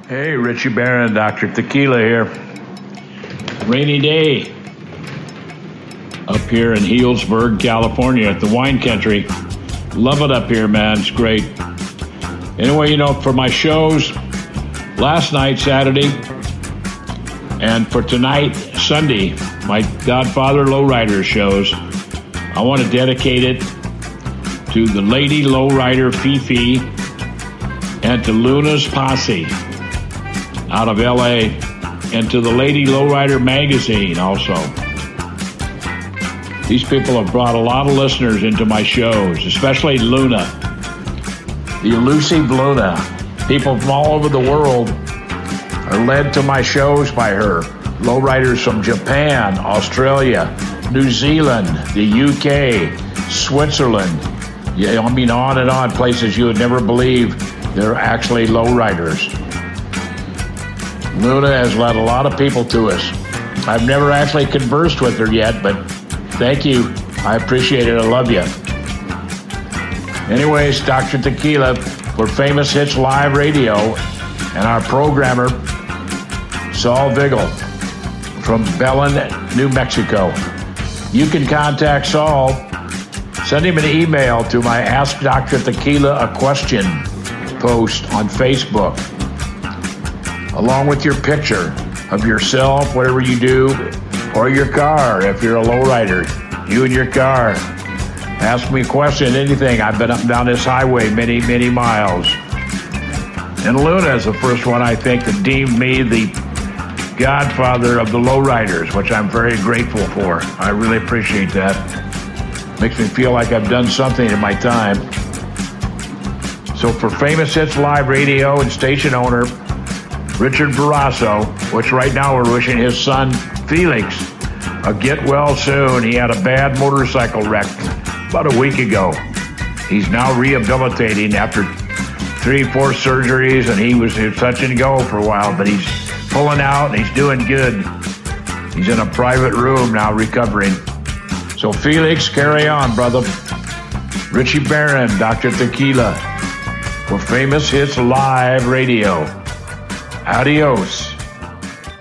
Hey, Richie Barron, Dr. Tequila here. Rainy day up here in Healdsburg, California at the wine country. Love it up here, man. It's great. Anyway, for my shows last night, Saturday, and for tonight, Sunday, my Godfather Lowrider shows, I want to dedicate it to the Lady Lowrider Fifi and to Luna's Posse out of LA, and to the Lady Lowrider magazine also. These people have brought a lot of listeners into my shows, especially Luna, the elusive Luna. People from all over the world are led to my shows by her. Lowriders from Japan, Australia, New Zealand, the UK, Switzerland. Yeah, I mean, on and on, places you would never believe they're actually lowriders. Luna has led a lot of people to us. I've never actually conversed with her yet, but thank you. I appreciate it. I love you. Anyways, Dr. Tequila for Famous Hits Live Radio and our programmer, Saul Vigil from Belen, New Mexico. You can contact Saul. Send him an email to my Ask Dr. Tequila a Question post on Facebook, along with your picture of yourself, whatever you do, or your car, if you're a lowrider, you and your car. Ask me a question, anything. I've been up and down this highway many, many miles. And Luna is the first one, I think, that deemed me the godfather of the lowriders, which I'm very grateful for. I really appreciate that. Makes me feel like I've done something in my time. So for Famous Hits Live Radio and station owner Richard Barrasso, which right now we're wishing his son Felix a get well soon. He had a bad motorcycle wreck about a week ago. He's now rehabilitating after 3-4 surgeries, and he was touch and go for a while, but he's pulling out and he's doing good. He's in a private room now recovering. So Felix, carry on, brother. Richie Barron, Dr. Tequila for Famous Hits Live Radio. Adios.